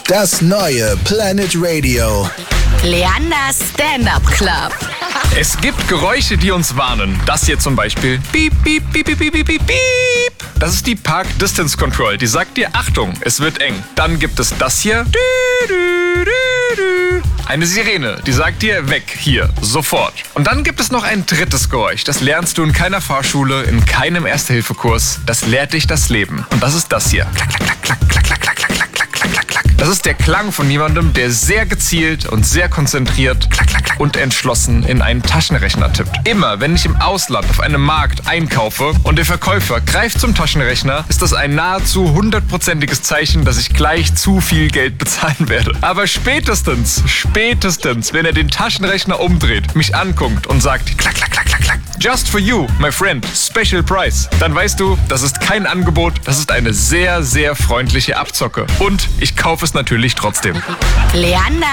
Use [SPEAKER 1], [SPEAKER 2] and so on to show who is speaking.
[SPEAKER 1] Das neue Planet Radio.
[SPEAKER 2] Leanders Stand-Up Club.
[SPEAKER 3] Es gibt Geräusche, die uns warnen. Das hier zum Beispiel. Piep, piep, piep, piep, piep, piep, piep. Das ist die Park Distance Control. Die sagt dir, Achtung, es wird eng. Dann gibt es das hier. Eine Sirene, die sagt dir, weg, hier, sofort. Und dann gibt es noch ein drittes Geräusch. Das lernst du in keiner Fahrschule, in keinem Erste-Hilfe-Kurs. Das lehrt dich das Leben. Und das ist das hier. Klack, klack, klack, klack, klack, klack, klack, klack, klack, klack, klack, klack. Das ist der Klang von jemandem, der sehr gezielt und sehr konzentriert klack, klack, klack, und entschlossen in einen Taschenrechner tippt. Immer, wenn ich im Ausland auf einem Markt einkaufe und der Verkäufer greift zum Taschenrechner, ist das ein nahezu 100%iges Zeichen, dass ich gleich zu viel Geld bezahlen werde. Aber spätestens, wenn er den Taschenrechner umdreht, mich anguckt und sagt, klack, klack, klack, klack, klack, just for you, my friend, special price, dann weißt du, das ist kein Angebot, das ist eine sehr, sehr freundliche Abzocke. Und ich kaufe es natürlich trotzdem.
[SPEAKER 2] Leander